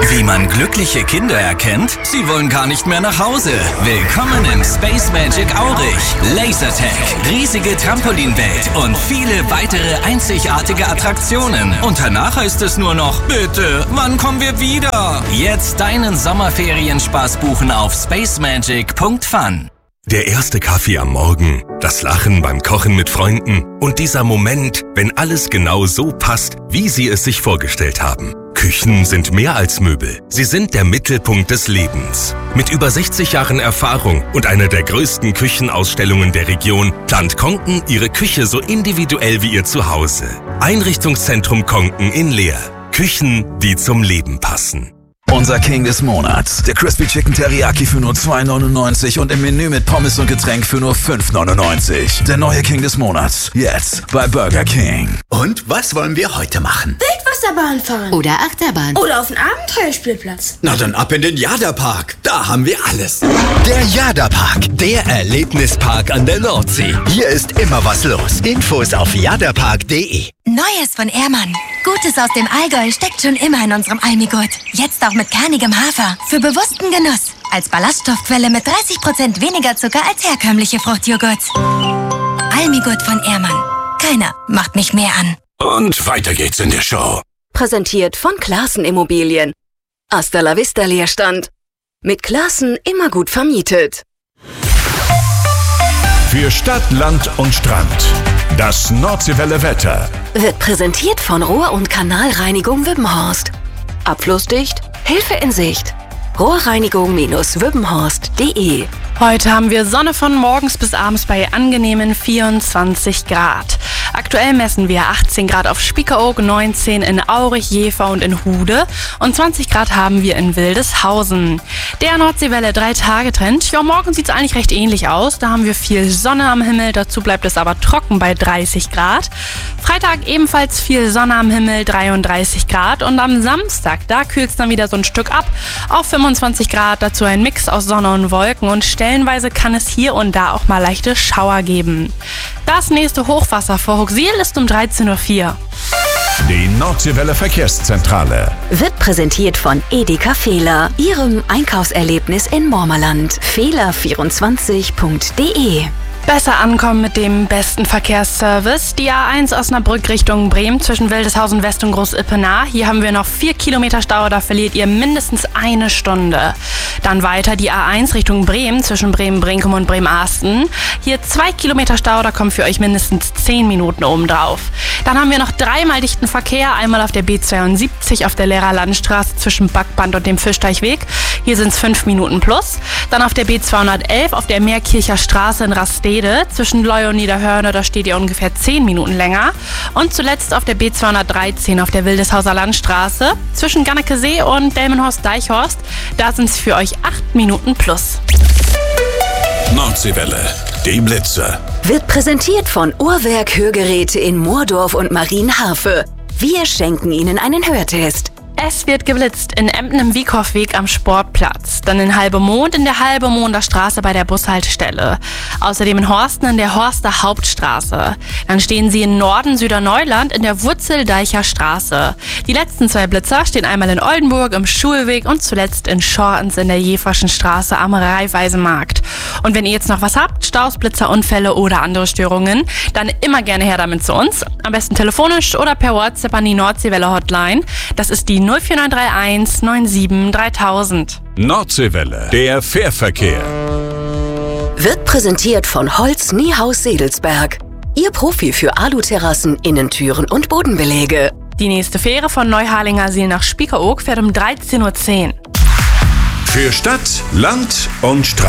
Wie man glückliche Kinder erkennt? Sie wollen gar nicht mehr nach Hause. Willkommen im Space Magic Aurich. Lasertag, riesige Trampolinwelt und viele weitere einzigartige Attraktionen. Und danach heißt es nur noch, bitte, wann kommen wir wieder? Jetzt deinen Sommerferienspaß buchen auf spacemagic.fun. Der erste Kaffee am Morgen, das Lachen beim Kochen mit Freunden und dieser Moment, wenn alles genau so passt, wie Sie es sich vorgestellt haben. Küchen sind mehr als Möbel. Sie sind der Mittelpunkt des Lebens. Mit über 60 Jahren Erfahrung und einer der größten Küchenausstellungen der Region plant Konken Ihre Küche so individuell wie Ihr Zuhause. Einrichtungszentrum Konken in Leer. Küchen, die zum Leben passen. Unser King des Monats. Der Crispy Chicken Teriyaki für nur $2,99 und im Menü mit Pommes und Getränk für nur $5,99. Der neue King des Monats. Jetzt bei Burger King. Und was wollen wir heute machen? Wildwasserbahn fahren. Oder Achterbahn. Oder auf den Abenteuerspielplatz. Na dann ab in den Jada-Park. Da haben wir alles. Der Jada-Park, der Erlebnispark an der Nordsee. Hier ist immer was los. Infos auf jadapark.de. Neues von Ehrmann. Gutes aus dem Allgäu steckt schon immer in unserem Almigurt. Jetzt auch mit kernigem Hafer. Für bewussten Genuss. Als Ballaststoffquelle mit 30% weniger Zucker als herkömmliche Fruchtjoghurt. Almigurt von Ehrmann. Keiner macht mich mehr an. Und weiter geht's in der Show. Präsentiert von Classen Immobilien. Hasta la vista Leerstand. Mit Classen immer gut vermietet. Für Stadt, Land und Strand. Das Nordseewelle Wetter. Wird präsentiert von Rohr- und Kanalreinigung Wippenhorst. Abflussdicht, Hilfe in Sicht. Rohrreinigung-wippenhorst.de. Heute haben wir Sonne von morgens bis abends bei angenehmen 24 Grad. Aktuell messen wir 18 Grad auf Spiekeroog, 19 in Aurich, Jever und in Hude und 20 Grad haben wir in Wildeshausen. Der Nordseewelle 3-Tage-Trend. Ja, morgen sieht es eigentlich recht ähnlich aus. Da haben wir viel Sonne am Himmel, dazu bleibt es aber trocken bei 30 Grad. Freitag ebenfalls viel Sonne am Himmel, 33 Grad und am Samstag, da kühlt es dann wieder so ein Stück ab auf 25 Grad, dazu ein Mix aus Sonne und Wolken und stellenweise kann es hier und da auch mal leichte Schauer geben. Das nächste Hochwasser vor Hooksiel ist um 13:04 Uhr. Die Nordseewelle Verkehrszentrale. Wird präsentiert von Edeka Fehler, Ihrem Einkaufserlebnis in Mormerland. Fehler24.de. Besser ankommen mit dem besten Verkehrsservice. Die A1 Osnabrück Richtung Bremen zwischen Wildeshausen West und Groß-Ippenau. Hier haben wir noch 4 Kilometer Stau, da verliert ihr mindestens eine Stunde. Dann weiter die A1 Richtung Bremen zwischen Bremen-Brinkum und Bremen-Arsten. Hier 2 Kilometer Stau, da kommen für euch mindestens 10 Minuten obendrauf. Dann haben wir noch dreimal dichten Verkehr. Einmal auf der B72 auf der Lehrer Landstraße zwischen Backband und dem Fischteichweg. Hier sind es 5 Minuten plus. Dann auf der B211 auf der Meerkircher Straße in Rastede zwischen Leu und Niederhörne, da steht ihr ungefähr 10 Minuten länger. Und zuletzt auf der B213 auf der Wildeshauser Landstraße zwischen Gannekesee und Delmenhorst-Deichhorst. Da sind es für euch 8 Minuten plus. Nordseewelle, die Blitze. Wird präsentiert von Uhrwerk Hörgeräte in Moordorf und Marienhafe. Wir schenken Ihnen einen Hörtest. Es wird geblitzt in Emden im Wieghofweg am Sportplatz, dann in Halbemond in der Halbemonder Straße bei der Bushaltestelle. Außerdem in Horsten in der Horster Hauptstraße. Dann stehen sie in Norden Süderneuland in der Wurzeldeicher Straße. Die letzten 2 Blitzer stehen einmal in Oldenburg im Schulweg und zuletzt in Schortens in der Jeverschen Straße am Raiffeisenmarkt. Und wenn ihr jetzt noch was habt, Staus, Blitzer, Unfälle oder andere Störungen, dann immer gerne her damit zu uns. Am besten telefonisch oder per WhatsApp an die Nordseewelle Hotline. Das ist die 04931 97 3000. Nordseewelle, der Fährverkehr. Wird präsentiert von Holz Niehaus Sedelsberg. Ihr Profi für Aluterrassen, Innentüren und Bodenbeläge. Die nächste Fähre von Neuharlingersiel nach Spiekeroog fährt um 13:10 Uhr. Für Stadt, Land und Strand.